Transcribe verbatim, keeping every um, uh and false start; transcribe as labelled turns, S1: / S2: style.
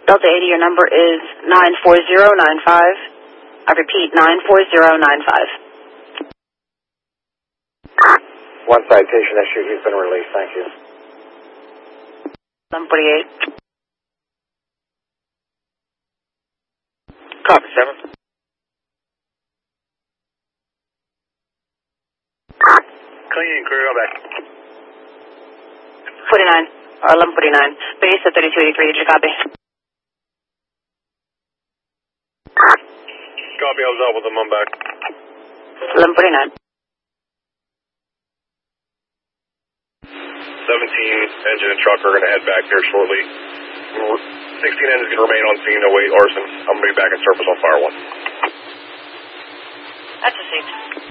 S1: Delta eighty, your number is nine four zero nine five. I repeat, nine four zero nine five.
S2: One citation issued, he's been released, thank you.
S1: eleven forty-eight.
S3: Copy, seven. Clean, clear, go back.
S1: forty-nine, or eleven forty-nine. Base at thirty-two eighty-three, did you copy?
S3: Copy, I was out with them, I'm back.
S1: eleven forty-nine.
S3: seventeen engine and truck are going to head back here shortly. sixteen engines going to remain on scene to await arson. I'm going to be back in surface on fire one.
S1: That's a seat.